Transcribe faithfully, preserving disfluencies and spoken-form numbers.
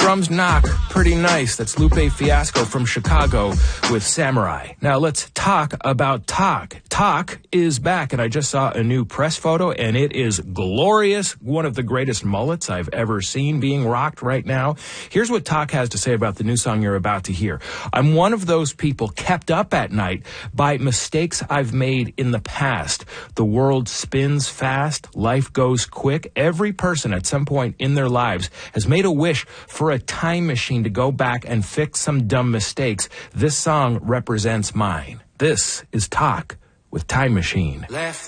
drums knock pretty nice. That's Lupe Fiasco from Chicago with Samurai. Now let's talk about Talk. Talk is back, and I just saw a new press photo, and it is glorious. One of the greatest mullets I've ever seen being rocked right now. Here's what Talk has to say about the new song you're about to hear. I'm one of those people kept up at night by mistakes I've made in the past. The world spins fast. Life goes quick. Every person at some point in their lives has made a wish for a time machine to go back and fix some dumb mistakes. This song represents mine. This is Talk with Time Machine. Left